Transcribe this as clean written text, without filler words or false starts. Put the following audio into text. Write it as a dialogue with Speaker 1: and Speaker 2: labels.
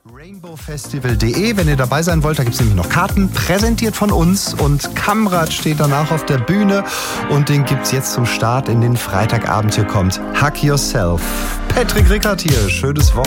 Speaker 1: Rainbowfestival.de. Wenn ihr dabei sein wollt, da gibt es nämlich noch Karten, präsentiert von uns. Und Kamrat steht danach auf der Bühne. Und den gibt es jetzt zum Start in den Freitagabend. Hier kommt Hug Yourself. Patrick Rickert hier. Schönes Wochenende.